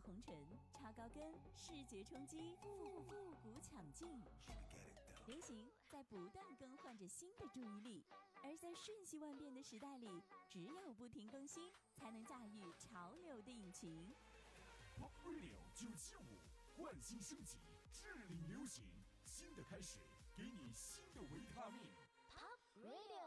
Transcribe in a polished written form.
红尘，超高跟，视觉冲击，复古抢镜。流行在不断更换着新的注意力，而在瞬息万变的时代里，只有不停更新，才能驾驭潮流的引擎。 Pop Radio 975，焕新升级，致力流行，新的开始，给你新的维他命。 Pop Radio。